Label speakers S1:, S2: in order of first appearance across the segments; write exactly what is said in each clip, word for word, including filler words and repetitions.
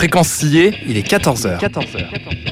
S1: Fréquence Sillé, il est quatorze heures.
S2: quatorze heures.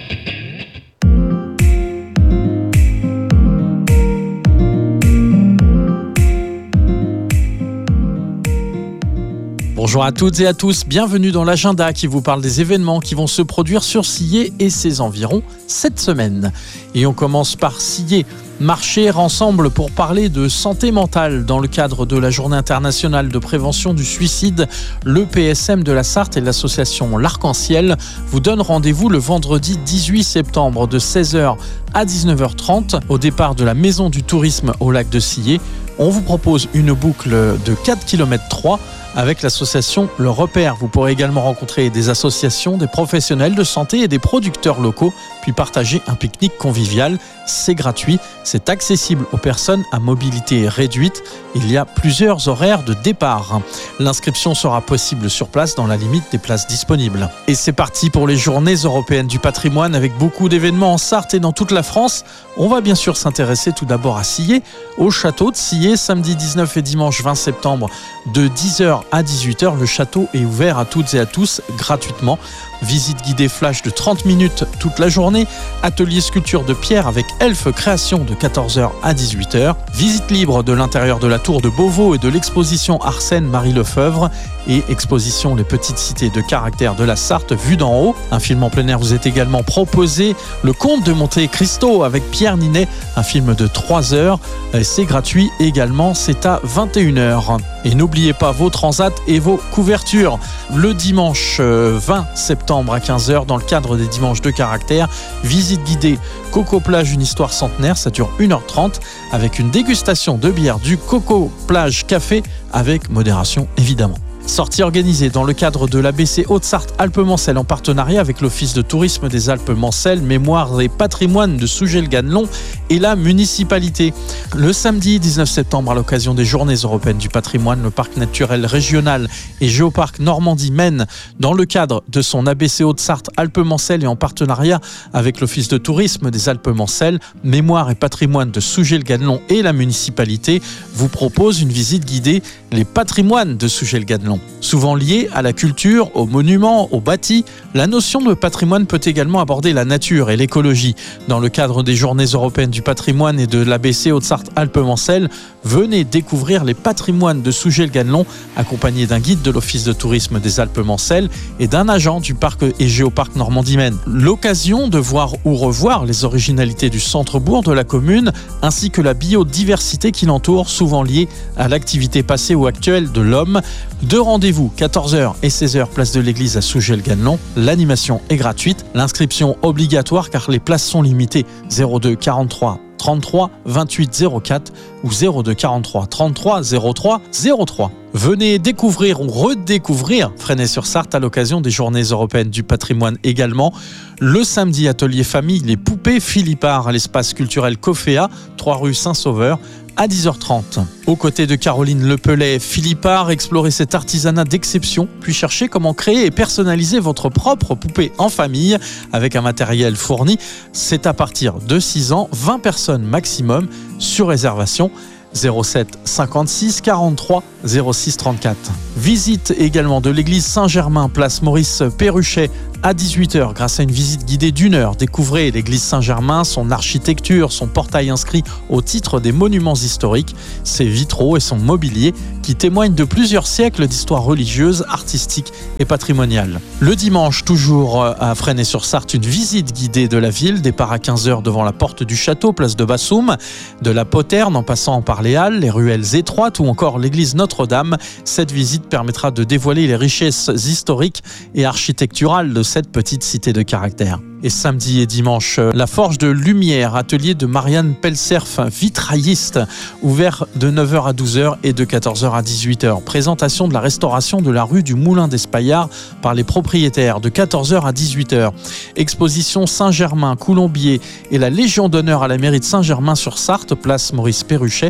S3: Bonjour à toutes et à tous, bienvenue dans l'agenda qui vous parle des événements qui vont se produire sur Sillé et ses environs cette semaine. Et on commence par Sillé, marcher ensemble pour parler de santé mentale dans le cadre de la Journée internationale de prévention du suicide. Le P S M de la Sarthe et l'association L'Arc-en-Ciel vous donnent rendez-vous le vendredi dix-huit septembre de seize heures à dix-neuf heures trente au départ de la Maison du Tourisme au lac de Sillé. On vous propose une boucle de quatre kilomètres trois avec l'association Le Repère. Vous pourrez également rencontrer des associations, des professionnels de santé et des producteurs locaux, puis partager un pique-nique convivial. C'est gratuit, c'est accessible aux personnes à mobilité réduite. Il y a plusieurs horaires de départ. L'inscription sera possible sur place dans la limite des places disponibles. Et c'est parti pour les Journées européennes du patrimoine avec beaucoup d'événements en Sarthe et dans toute la France. On va bien sûr s'intéresser tout d'abord à Sillé, au château de Sillé, samedi dix-neuf et dimanche vingt septembre de dix heures à dix-huit heures. Le château est ouvert à toutes et à tous gratuitement. Visite guidée flash de trente minutes toute la journée. Atelier sculpture de pierre avec Elfe Création de quatorze heures à dix-huit heures. Visite libre de l'intérieur de la tour de Beauvau et de l'exposition Arsène Marie Lefebvre. Et exposition Les Petites Cités de Caractère de la Sarthe vue d'en haut. Un film en plein air vous est également proposé. Le Comte de Monte Cristo avec Pierre Ninet. Un film de trois heures. C'est gratuit également, c'est à vingt et une heures. Et n'oubliez pas vos transats et vos couvertures. Le dimanche vingt septembre à quinze heures, dans le cadre des dimanches de caractère, visite guidée Coco Plage, une histoire centenaire, ça dure une heure trente, avec une dégustation de bière du Coco Plage Café, avec modération évidemment. Sortie organisée dans le cadre de l'A B C Haute-Sarthe Alpes-Mancelles en partenariat avec l'Office de tourisme des Alpes-Mancelles, Mémoire et patrimoine de Sougé-le-Ganelon et la municipalité. Le samedi dix-neuf septembre, à l'occasion des Journées européennes du patrimoine, le parc naturel régional et géoparc Normandie-Maine, dans le cadre de son A B C Haute-Sarthe Alpes-Mancelles et en partenariat avec l'Office de tourisme des Alpes-Mancelles, Mémoire et patrimoine de Sougé-le-Ganelon et la municipalité, vous propose une visite guidée Les patrimoines de Sougé-le-Ganelon. Souvent liée à la culture, aux monuments, aux bâtis, la notion de patrimoine peut également aborder la nature et l'écologie. Dans le cadre des Journées européennes du patrimoine et de l'A B C Haute-Sarthe Alpes-Mancelles, venez découvrir les patrimoines de Sougé-le-Ganelon, accompagné d'un guide de l'Office de tourisme des Alpes-Mancelles et d'un agent du parc et géoparc Normandie-Maine. L'occasion de voir ou revoir les originalités du centre-bourg de la commune, ainsi que la biodiversité qui l'entoure, souvent liée à l'activité passée ou actuelle de l'homme. Deux rendez-vous, quatorze heures et seize heures, place de l'église à Sougé-le-Ganelon. L'animation est gratuite, l'inscription obligatoire car les places sont limitées. zéro deux quarante-trois trente-trois vingt-huit zéro quatre ou zéro deux quarante-trois trente-trois zéro trois zéro trois. Venez découvrir ou redécouvrir Fresnay-sur-Sarthe à l'occasion des Journées européennes du patrimoine également. Le samedi, atelier famille Les Poupées Philippard à l'espace culturel Coféa, trois rue Saint-Sauveur, à dix heures trente. Aux côtés de Caroline Lepellet, Philippard, explorez cet artisanat d'exception, puis cherchez comment créer et personnaliser votre propre poupée en famille avec un matériel fourni. C'est à partir de six ans, vingt personnes maximum, sur réservation. zéro sept cinquante-six quarante-trois zéro six trente-quatre. Visite également de l'église Saint-Germain, place Maurice Perruchet, à dix-huit heures, grâce à une visite guidée d'une heure. Découvrez l'église Saint-Germain, son architecture, son portail inscrit au titre des monuments historiques, ses vitraux et son mobilier qui témoignent de plusieurs siècles d'histoire religieuse, artistique et patrimoniale. Le dimanche, toujours à Fresnay-sur-Sarthe, une visite guidée de la ville, départ à quinze heures devant la porte du château, place de Bassoum, de la Poterne en passant par les Halles, les ruelles étroites ou encore l'église Notre-Dame. Cette visite permettra de dévoiler les richesses historiques et architecturales de cette petite cité de caractère. Et samedi et dimanche, la Forge de Lumière, atelier de Marianne Pelserf, vitrailliste, ouvert de neuf heures à douze heures et de quatorze heures à dix-huit heures. Présentation de la restauration de la rue du Moulin d'Espaillard par les propriétaires de quatorze heures à dix-huit heures. Exposition Saint-Germain, Coulombier et la Légion d'honneur à la mairie de Saint-Germain-sur-Sarthe, place Maurice Perruchet,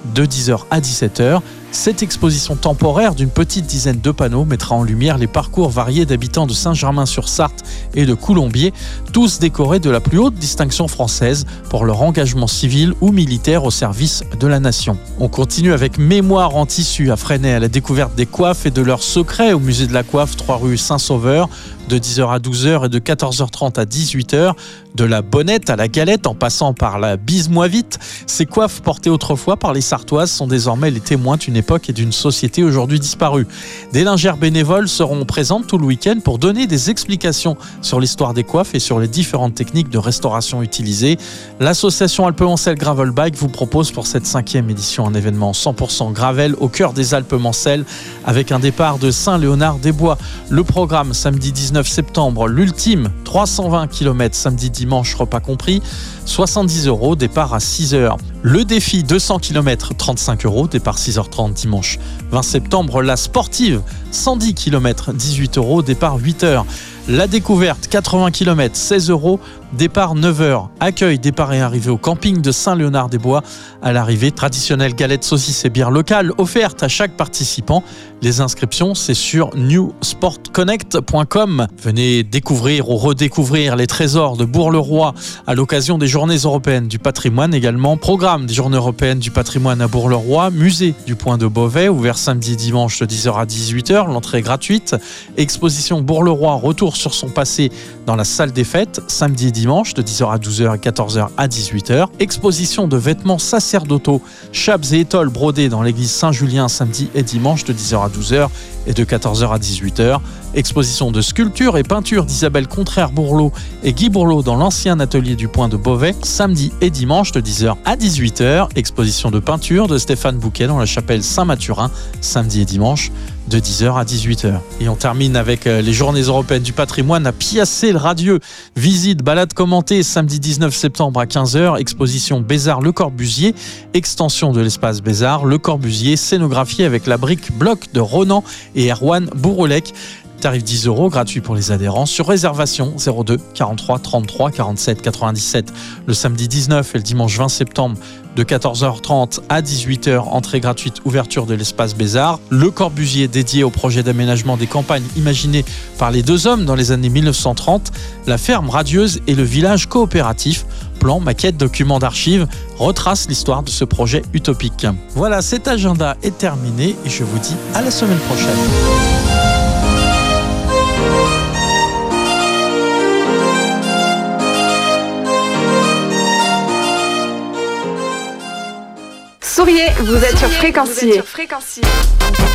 S3: de dix heures à dix-sept heures. Cette exposition temporaire d'une petite dizaine de panneaux mettra en lumière les parcours variés d'habitants de Saint-Germain-sur-Sarthe et de Coulombiers, tous décorés de la plus haute distinction française pour leur engagement civil ou militaire au service de la nation. On continue avec Mémoire en tissu à Fresnay, à la découverte des coiffes et de leurs secrets au musée de la coiffe, trois rue Saint-Sauveur, de dix heures à douze heures et de quatorze heures trente à dix-huit heures. De la bonnette à la galette en passant par la bise-moi vite, ces coiffes portées autrefois par les Sartoises sont désormais les témoins d'une époque et d'une société aujourd'hui disparue. Des lingères bénévoles seront présentes tout le week-end pour donner des explications sur l'histoire des coiffes et sur les différentes techniques de restauration utilisées. L'association Alpes-Mancelles Gravel Bike vous propose pour cette cinquième édition un événement cent pour cent gravel au cœur des Alpes-Mancelles avec un départ de Saint-Léonard-des-Bois. Le programme samedi dix-neuf septembre, l'ultime trois cent vingt kilomètres samedi dimanche repas compris, soixante-dix euros, départ à six heures. Le défi deux cents kilomètres, trente-cinq euros, départ six heures trente dimanche vingt septembre. La sportive, cent dix kilomètres, dix-huit euros, départ huit heures. La découverte, quatre-vingts kilomètres, seize euros, départ neuf heures. Accueil, départ et arrivée au camping de Saint-Léonard-des-Bois. À l'arrivée, traditionnelle galette, saucisse et bière locale offerte à chaque participant. Les inscriptions, c'est sur new sport connect point com. Venez découvrir ou redécouvrir les trésors de Bourg-le-Roi à l'occasion des Journées européennes du patrimoine également. Programme des Journées européennes du patrimoine à Bourg-le-Roi. Musée du Point de Beauvais, ouvert samedi et dimanche de dix heures à dix-huit heures. L'entrée est gratuite. Exposition Bourg-le-Roi, retour sur son passé dans la salle des fêtes, samedi et dimanche de dix heures à douze heures et quatorze heures à dix-huit heures. Exposition de vêtements sacerdotaux, chapes et étoiles brodés dans l'église Saint-Julien, samedi et dimanche de dix heures à douze heures et de quatorze heures à dix-huit heures. Exposition de sculpture et peinture d'Isabelle Contraire-Bourlot et Guy Bourlot dans l'ancien atelier du Point de Beauvais, samedi et dimanche de dix heures à dix-huit heures. Exposition de peinture de Stéphane Bouquet dans la chapelle Saint-Mathurin, samedi et dimanche de dix heures à dix-huit heures. Et on termine avec les Journées européennes du patrimoine à Piacé-le-Radieux. Visite, balade commentée, samedi dix-neuf septembre à quinze heures. Exposition Bézard-Le Corbusier, extension de l'espace Bézard, Le Corbusier, scénographie avec la brique bloc de Ronan et Erwan Bourolec. Tarif dix euros, gratuit pour les adhérents, sur réservation zéro deux quarante-trois trente-trois quarante-sept quatre-vingt-dix-sept. Le samedi dix-neuf et le dimanche vingt septembre de quatorze heures trente à dix-huit heures, entrée gratuite, ouverture de l'espace Bézard. Le Corbusier dédié au projet d'aménagement des campagnes imaginé par les deux hommes dans les années mille neuf cent trente, la ferme radieuse et le village coopératif. Plan, maquette, document d'archives retrace l'histoire de ce projet utopique. Voilà, cet agenda est terminé et je vous dis à la semaine prochaine.
S2: Souriez, vous êtes sur Fréquencier.